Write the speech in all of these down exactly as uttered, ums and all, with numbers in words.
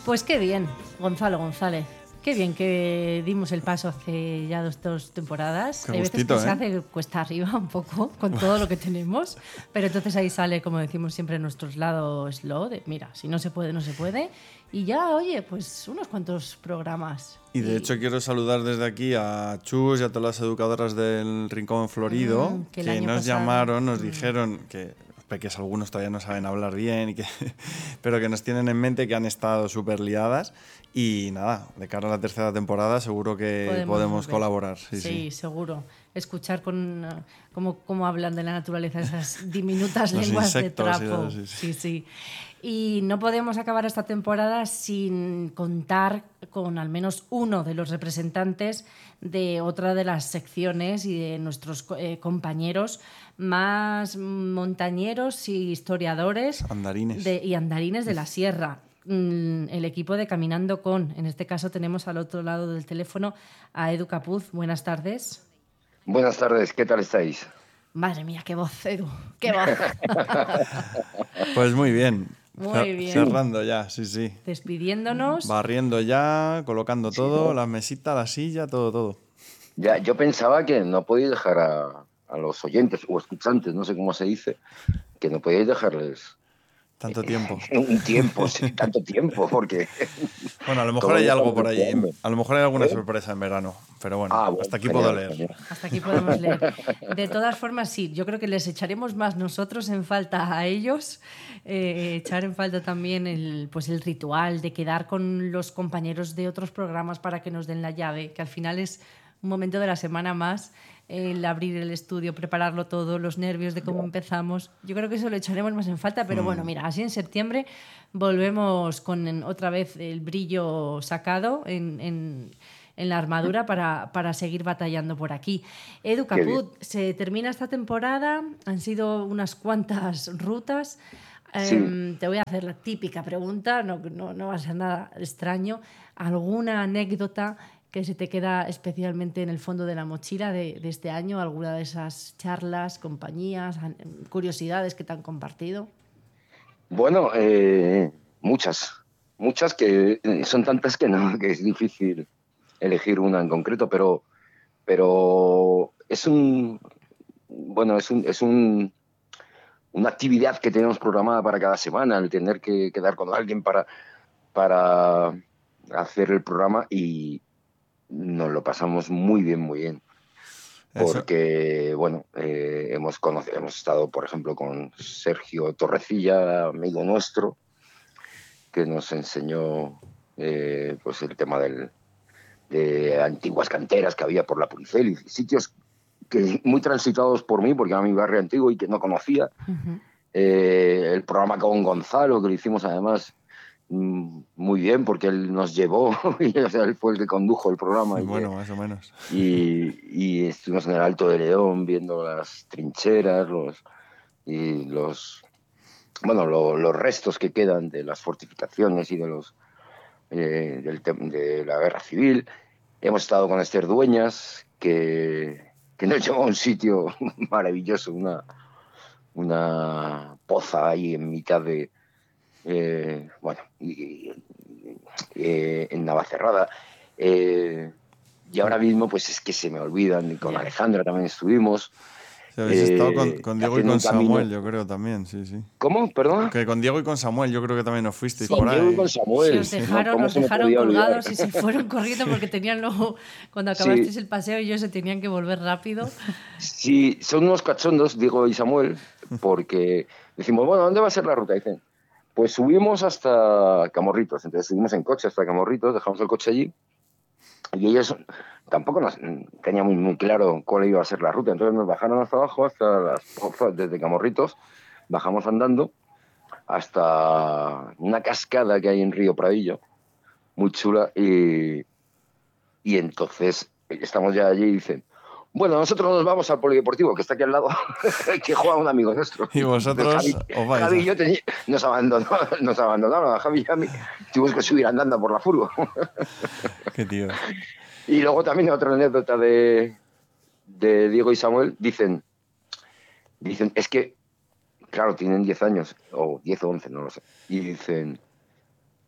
Pues qué bien, Gonzalo González. Qué bien que dimos el paso hace ya dos, dos temporadas. Qué Hay veces gustito, que se ¿eh? hace cuesta arriba un poco con todo lo que tenemos, pero entonces ahí sale, como decimos siempre, nuestro lado slow, de mira, si no se puede, no se puede. Y ya, oye, pues unos cuantos programas. Y de hecho quiero saludar desde aquí a Chus y a todas las educadoras del Rincón Florido, Mm, que el que año nos pasado- llamaron, nos mm. dijeron que los peques algunos todavía no saben hablar bien, y que, pero que nos tienen en mente que han estado súper liadas. Y nada, de cara a la tercera temporada seguro que podemos, volver. colaborar. Sí, Sí, sí. seguro. Escuchar con uh, cómo, cómo hablan de la naturaleza esas diminutas Los lenguas de insectos y trapo. las- sí, Sí, sí. sí. Y no podemos acabar esta temporada sin contar con al menos uno de los representantes de otra de las secciones y de nuestros eh, compañeros más montañeros y historiadores Andarines. de- y andarines de la sierra. Mm, El equipo de Caminando con. En este caso tenemos al otro lado del teléfono a Edu Capuz. Buenas tardes. Buenas tardes, ¿qué tal estáis? Madre mía, qué voz, Edu. Qué voz. Pues muy bien. Muy Cer- bien. Cerrando ya, sí, sí. Despidiéndonos. Barriendo ya, colocando Sí, todo, ¿no? la mesita, la silla, todo, todo. Ya, yo pensaba que no podíais dejar a, a los oyentes o escuchantes, no sé cómo se dice, que no podíais dejarles Tanto tiempo. un tiempo, sí, tanto tiempo, porque Bueno, a lo mejor todos hay algo estamos por ahí. deseando. A lo mejor hay alguna ¿Eh? sorpresa en verano. Pero bueno, Ah, bueno, hasta aquí genial, puedo leer. genial. Hasta aquí podemos leer. De todas formas, sí, yo creo que les echaremos más nosotros en falta a ellos. Eh, echar en falta también el, pues el ritual de quedar con los compañeros de otros programas para que nos den la llave, que al final es un momento de la semana más, el abrir el estudio, prepararlo todo, los nervios de cómo empezamos. Yo creo que eso lo echaremos más en falta, pero bueno, mira, así en septiembre volvemos con otra vez el brillo sacado en, en, en la armadura para, para seguir batallando por aquí. Edu Qué bien. Caput, se termina esta temporada, han sido unas cuantas rutas. Sí. Em, te voy a hacer la típica pregunta, no, no, no va a ser nada extraño. ¿Alguna anécdota que se te queda especialmente en el fondo de la mochila de, de este año? ¿Alguna de esas charlas, compañías, an- curiosidades que te han compartido? Bueno, eh, muchas, muchas que eh, son tantas que no, que es difícil elegir una en concreto, pero, pero es un, bueno, es un, es un una actividad que tenemos programada para cada semana, el tener que quedar con alguien para, para hacer el programa, y nos lo pasamos muy bien, muy bien. Eso. Porque, bueno, eh, hemos, conocido, hemos estado, por ejemplo, con Sergio Torrecilla, amigo nuestro, que nos enseñó eh, pues el tema del, de antiguas canteras que había por la Puricel y sitios que muy transitados por mí, porque era mi barrio antiguo y que no conocía. Uh-huh. Eh, el programa con Gonzalo, que lo hicimos además mm, muy bien, porque él nos llevó, y, o sea, él fue el que condujo el programa. Y, Bueno, más o menos. y, y estuvimos en el Alto de León viendo las trincheras, los, y los, bueno, lo, los restos que quedan de las fortificaciones y de, los, eh, del, de la guerra civil. Hemos estado con Esther Dueñas, que, que nos llevó a un sitio maravilloso, una, una poza ahí en mitad de, eh, bueno, y, y, eh, en Navacerrada. Eh, y ahora mismo, pues es que se me olvidan. Y con Ya. Alejandra también estuvimos. Si habéis estado con, eh, con Diego y haciendo con un camino. Samuel, yo creo también, sí, sí. ¿Cómo? ¿Perdón? Que con Diego y con Samuel, yo creo que también nos fuisteis Sí. por Con Diego ahí. y con Samuel. Sí, os dejaron, ¿Cómo os se me dejaron podía olvidar? colgados y se fueron corriendo porque tenían luego, cuando Sí. acabasteis el paseo, ellos se tenían que volver rápido. Sí, son unos cachondos, Diego y Samuel, porque decimos, bueno, ¿dónde va a ser la ruta? Dicen, pues subimos hasta Camorritos. Entonces subimos en coche hasta Camorritos, dejamos el coche allí, y ellos tampoco nos tenían muy, muy claro cuál iba a ser la ruta. Entonces nos bajaron hasta abajo, hasta las pozas, desde Camorritos, bajamos andando hasta una cascada que hay en Río Pradillo, muy chula, y, y entonces estamos ya allí y dicen, bueno, nosotros nos vamos al polideportivo, que está aquí al lado, que juega un amigo nuestro. Y vosotros Javi, os vais. Javi y yo teni- nos, abandonó, nos abandonaron a Javi y a mí. Tuvimos que subir andando por la furgo. Qué tío. Y luego también otra anécdota de, de Diego y Samuel. Dicen, dicen, es que, claro, tienen diez años, o diez o once, no lo sé. Y dicen,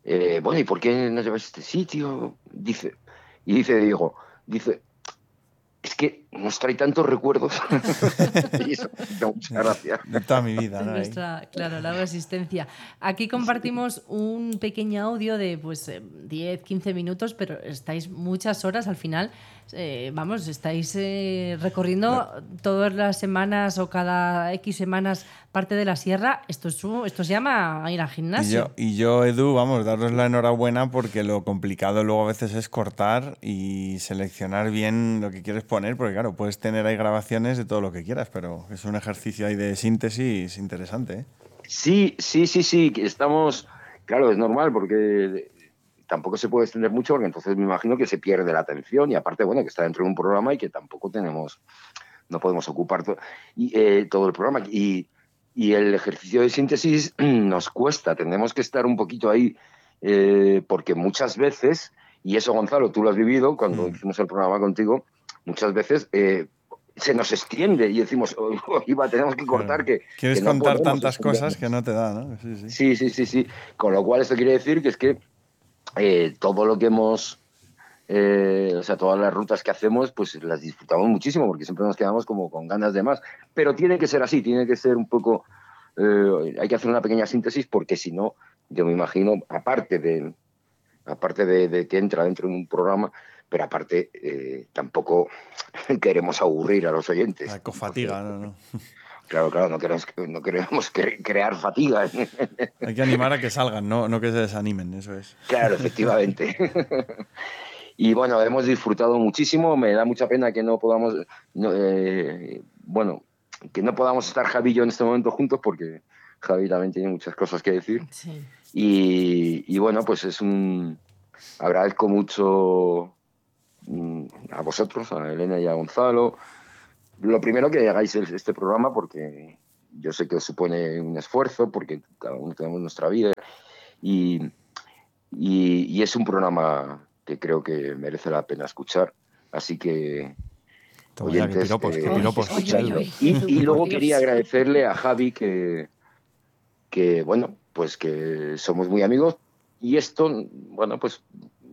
eh, bueno, ¿y por qué no llevas a este sitio? Dice, y dice Diego, dice, es que nos trae tantos recuerdos. Y eso, no, muchas gracias. De toda mi vida, ¿no? Nuestra, claro, larga existencia. Aquí compartimos un pequeño audio de pues diez, quince minutos, pero estáis muchas horas al final. Eh, vamos, estáis eh, recorriendo todas las semanas o cada X semanas parte de la sierra. Esto, es un, esto se llama ir al gimnasio. Y yo, y yo, Edu, vamos, daros la enhorabuena porque lo complicado luego a veces es cortar y seleccionar bien lo que quieres poner, porque claro, puedes tener ahí grabaciones de todo lo que quieras, pero es un ejercicio ahí de síntesis interesante, ¿eh? Sí, sí, sí, sí, que estamos, claro, es normal porque tampoco se puede extender mucho porque entonces me imagino que se pierde la atención y aparte, bueno, que está dentro de un programa y que tampoco tenemos, no podemos ocupar to- y, eh, todo el programa. Y, y el ejercicio de síntesis nos cuesta, tenemos que estar un poquito ahí eh, porque muchas veces, y eso Gonzalo, tú lo has vivido cuando mm. hicimos el programa contigo, muchas veces... Eh, se nos extiende y decimos, oh, oh, Iba, tenemos que cortar. Claro. que Quieres que no contar tantas cosas que no te da, ¿no? Sí sí. sí, sí, sí, sí. Con lo cual esto quiere decir que es que eh, todo lo que hemos, eh, o sea, todas las rutas que hacemos, pues las disfrutamos muchísimo porque siempre nos quedamos como con ganas de más. Pero tiene que ser así, tiene que ser un poco, eh, hay que hacer una pequeña síntesis porque si no, yo me imagino, aparte de, aparte de, de que entra dentro de un programa, pero aparte eh, tampoco queremos aburrir a los oyentes. La cofatiga, no, no. Claro, claro, no queremos, no queremos crear fatiga. Hay que animar a que salgan, no, no que se desanimen, eso es. Claro, efectivamente. Y bueno, hemos disfrutado muchísimo, me da mucha pena que no podamos, no, eh, bueno, que no podamos estar Javi y yo en este momento juntos porque Javi también tiene muchas cosas que decir. Sí. Y, y bueno, pues es un... Agradezco mucho a vosotros, a Elena y a Gonzalo. Lo primero que hagáis este programa porque yo sé que os supone un esfuerzo porque cada uno tenemos nuestra vida y, y, y es un programa que creo que merece la pena escuchar, así que Toma oyentes, ya, que piropos, eh, que piropos. Oye, oye, oye. Y, y luego quería agradecerle a Javi que, que bueno, pues que somos muy amigos y esto, bueno, pues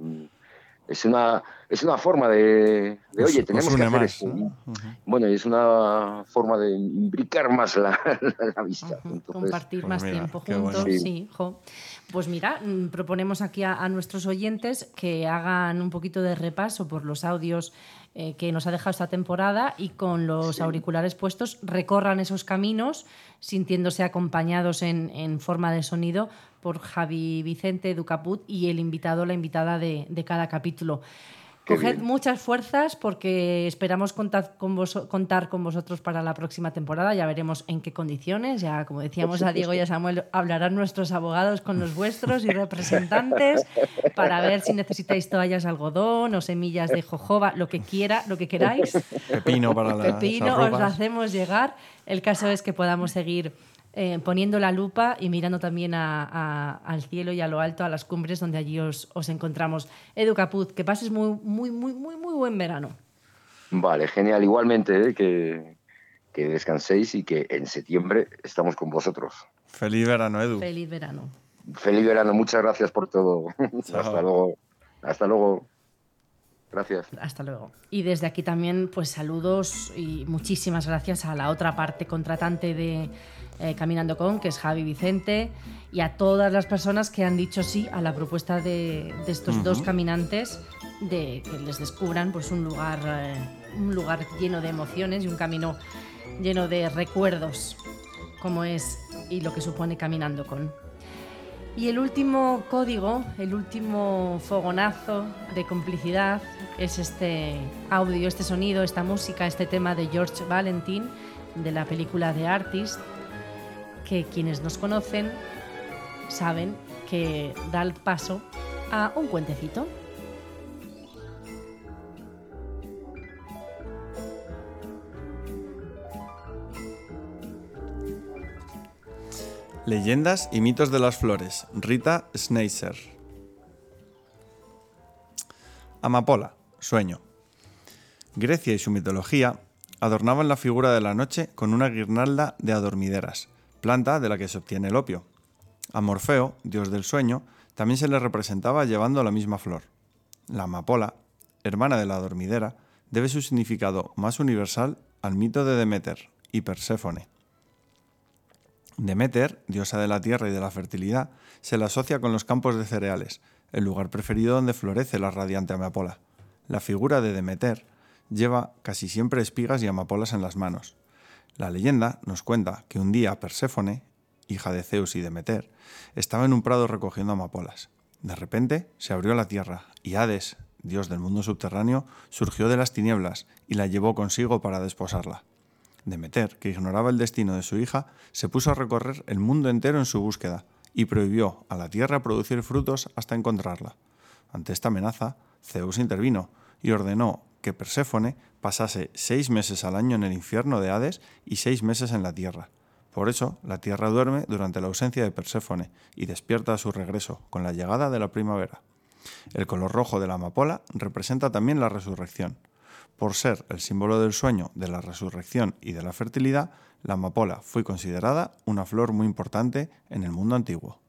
es una, es una forma de, de oye, tenemos que hacer más, esto. ¿no? Uh-huh. Bueno, y es una forma de imbricar más la, la, la vista. Uh-huh. Entonces, compartir pues más mira, tiempo juntos, bueno. sí. Jo. Pues mira, proponemos aquí a, a nuestros oyentes que hagan un poquito de repaso por los audios eh, que nos ha dejado esta temporada y con los sí. auriculares puestos recorran esos caminos sintiéndose acompañados en, en forma de sonido por Javi Vicente, Edu Caput y el invitado o la invitada de, de cada capítulo. Qué Coged bien. Muchas fuerzas porque esperamos contar con, vos, contar con vosotros para la próxima temporada. Ya veremos en qué condiciones. Ya, como decíamos a Diego y a Samuel, hablarán nuestros abogados con los vuestros y representantes para ver si necesitáis toallas de algodón o semillas de jojoba, lo que quiera, lo que queráis. Pepino para la Pepino, os lo hacemos llegar. El caso es que podamos seguir Eh, poniendo la lupa y mirando también a, a, al cielo y a lo alto, a las cumbres donde allí os, os encontramos. Edu Caput, que pases muy, muy, muy, muy, muy buen verano. Vale, genial. Igualmente, ¿eh? que, que descanséis y que en septiembre estamos con vosotros. Feliz verano, Edu. Feliz verano. Feliz verano. Muchas gracias por todo. Hasta luego. Hasta luego. Gracias. Hasta luego. Y desde aquí también, pues saludos y muchísimas gracias a la otra parte contratante de eh, Caminando Con, que es Javi Vicente, y a todas las personas que han dicho sí a la propuesta de, de estos uh-huh. dos caminantes, de que les descubran pues un lugar, eh, un lugar lleno de emociones y un camino lleno de recuerdos, como es y lo que supone Caminando Con. Y el último código, el último fogonazo de complicidad es este audio, este sonido, esta música, este tema de George Valentin de la película The Artist, que quienes nos conocen saben que da el paso a un cuentecito. Leyendas y mitos de las flores. Rita Schneiser. Amapola, sueño. Grecia y su mitología adornaban la figura de la noche con una guirnalda de adormideras, planta de la que se obtiene el opio. A Morfeo, dios del sueño, También se le representaba llevando la misma flor. La amapola, hermana de la dormidera, debe su significado más universal al mito de Demeter y Perséfone. Demeter, diosa de la tierra y de la fertilidad, se la asocia con los campos de cereales, el lugar preferido donde florece la radiante amapola. La figura de Demeter lleva casi siempre espigas y amapolas en las manos. La leyenda nos cuenta que un día Perséfone, hija de Zeus y Demeter, estaba en un prado recogiendo amapolas. De repente se abrió la tierra y Hades, dios del mundo subterráneo, surgió de las tinieblas y la llevó consigo para desposarla. Demeter, que ignoraba el destino de su hija, se puso a recorrer el mundo entero en su búsqueda y prohibió a la tierra producir frutos hasta encontrarla. Ante esta amenaza, Zeus intervino y ordenó que Perséfone pasase seis meses al año en el infierno de Hades y seis meses en la tierra. Por eso, la tierra duerme durante la ausencia de Perséfone y despierta a su regreso, con la llegada de la primavera. El color rojo de la amapola representa también la resurrección. Por ser el símbolo del sueño, de la resurrección y de la fertilidad, la amapola fue considerada una flor muy importante en el mundo antiguo.